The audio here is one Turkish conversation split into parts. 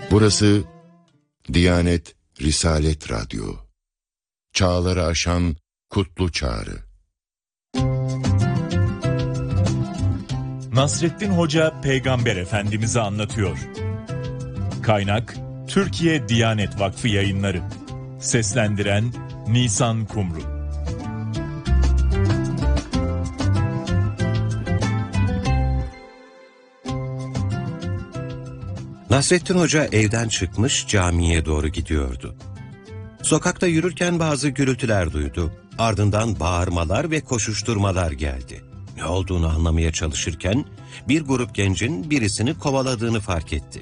Burası Diyanet Risalet Radyo. Çağları aşan kutlu çağrı. Nasrettin Hoca Peygamber Efendimiz'i anlatıyor. Kaynak Türkiye Diyanet Vakfı Yayınları. Seslendiren Nisan Kumru. Nasrettin Hoca evden çıkmış camiye doğru gidiyordu. Sokakta yürürken bazı gürültüler duydu. Ardından bağırmalar ve koşuşturmalar geldi. Ne olduğunu anlamaya çalışırken bir grup gencin birisini kovaladığını fark etti.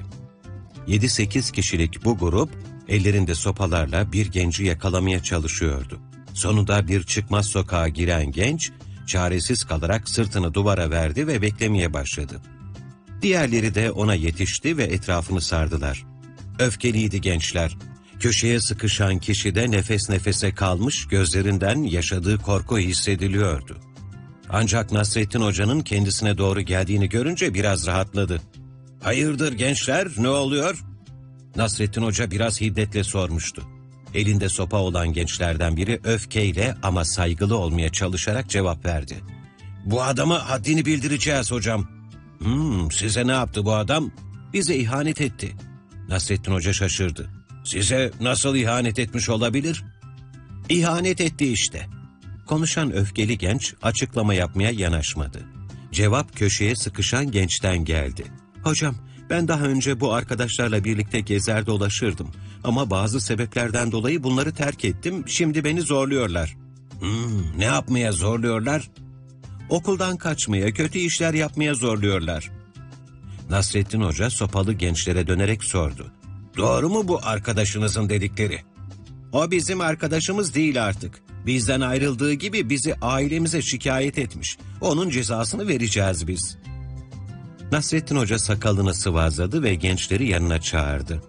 7-8 kişilik bu grup ellerinde sopalarla bir genci yakalamaya çalışıyordu. Sonunda bir çıkmaz sokağa giren genç çaresiz kalarak sırtını duvara verdi ve beklemeye başladı. Diğerleri de ona yetişti ve etrafını sardılar. Öfkeliydi gençler. Köşeye sıkışan kişi de nefes nefese kalmış, gözlerinden yaşadığı korku hissediliyordu. Ancak Nasrettin Hoca'nın kendisine doğru geldiğini görünce biraz rahatladı. "Hayırdır gençler, ne oluyor?" Nasrettin Hoca biraz hiddetle sormuştu. Elinde sopa olan gençlerden biri öfkeyle ama saygılı olmaya çalışarak cevap verdi. "Bu adama haddini bildireceğiz hocam." Size ne yaptı bu adam?" "Bize ihanet etti." Nasrettin Hoca şaşırdı. "Size nasıl ihanet etmiş olabilir?" "İhanet etti işte." Konuşan öfkeli genç açıklama yapmaya yanaşmadı. Cevap köşeye sıkışan gençten geldi. "Hocam, ben daha önce bu arkadaşlarla birlikte gezer dolaşırdım. Ama bazı sebeplerden dolayı bunları terk ettim, şimdi beni zorluyorlar." Ne yapmaya zorluyorlar?" "Okuldan kaçmaya, kötü işler yapmaya zorluyorlar." Nasrettin Hoca sopalı gençlere dönerek sordu. "Doğru mu bu arkadaşınızın dedikleri?" "O bizim arkadaşımız değil artık. Bizden ayrıldığı gibi bizi ailemize şikayet etmiş. Onun cezasını vereceğiz biz." Nasrettin Hoca sakalını sıvazladı ve gençleri yanına çağırdı.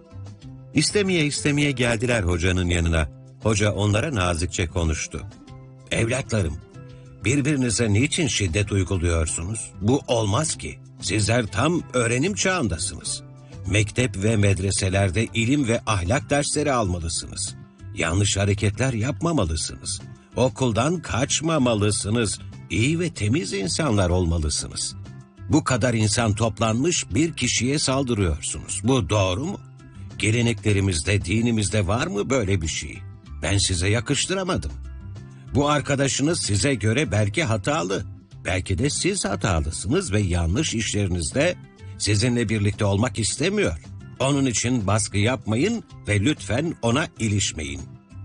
İstemeye geldiler hocanın yanına. Hoca onlara nazikçe konuştu. "Evlatlarım, birbirinize niçin şiddet uyguluyorsunuz? Bu olmaz ki. Sizler tam öğrenim çağındasınız. Mektep ve medreselerde ilim ve ahlak dersleri almalısınız. Yanlış hareketler yapmamalısınız. Okuldan kaçmamalısınız. İyi ve temiz insanlar olmalısınız. Bu kadar insan toplanmış bir kişiye saldırıyorsunuz. Bu doğru mu? Geleneklerimizde, dinimizde var mı böyle bir şey? Ben size yakıştıramadım. Bu arkadaşınız size göre belki hatalı. Belki de siz hatalısınız ve yanlış işlerinizde sizinle birlikte olmak istemiyor. Onun için baskı yapmayın ve lütfen ona ilişmeyin."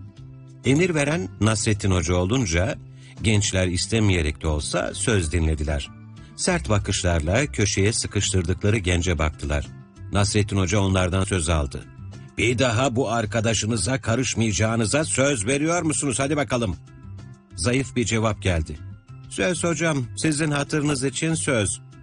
Emir veren Nasrettin Hoca olunca gençler istemeyerek de olsa söz dinlediler. Sert bakışlarla köşeye sıkıştırdıkları gence baktılar. Nasrettin Hoca onlardan söz aldı. "Bir daha bu arkadaşınıza karışmayacağınıza söz veriyor musunuz? Hadi bakalım." Zayıf bir cevap geldi. "Söz hocam, sizin hatırınız için söz."